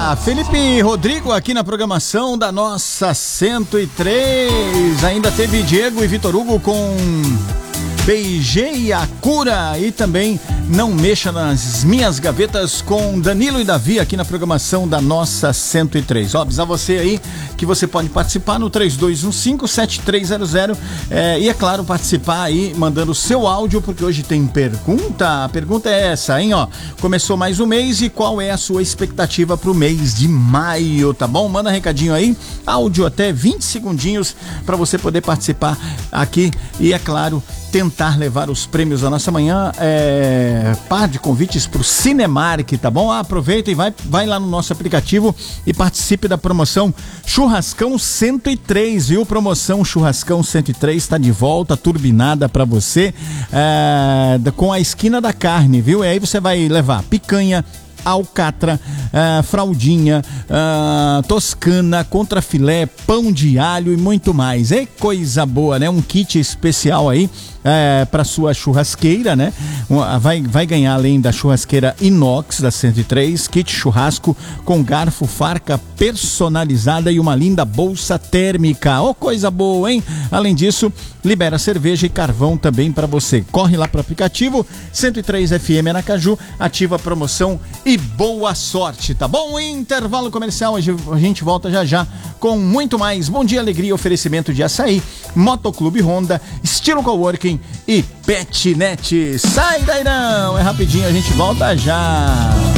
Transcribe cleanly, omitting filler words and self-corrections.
Opa, Felipe Rodrigo aqui na programação da nossa 103. Ainda teve Diego e Vitor Hugo com Beijei a Cura e também Não Mexa nas Minhas Gavetas com Danilo e Davi aqui na programação da nossa 103. Ó, avisar você aí que você pode participar no 3215-7300 e é claro, participar aí mandando o seu áudio, porque hoje tem pergunta. A pergunta é essa, hein, ó. Começou mais um mês e qual é a sua expectativa pro mês de maio, tá bom? Manda recadinho aí, áudio até 20 segundinhos para você poder participar aqui e, é claro, tentar levar os prêmios da nossa manhã, par de convites pro Cinemark, tá bom? Aproveita e vai lá no nosso aplicativo e participe da promoção Churrascão 103, viu? Promoção Churrascão 103 tá de volta, turbinada pra você, com a esquina da carne, viu? E aí você vai levar picanha, alcatra, fraldinha, toscana, contrafilé, pão de alho e muito mais. É coisa boa, né? Um kit especial aí para sua churrasqueira, né? Vai ganhar, além da churrasqueira inox da 103, kit churrasco com garfo, farca personalizada e uma linda bolsa térmica. Oh, coisa boa, hein? Além disso, libera cerveja e carvão também para você. Corre lá pro aplicativo 103 FM Aracaju, ativa a promoção e boa sorte, tá bom? Intervalo comercial, a gente volta já já com muito mais. Bom dia, alegria, oferecimento de açaí, Motoclube Honda, Estilo Coworking e Petnet. Sai daí não, é rapidinho, a gente volta já.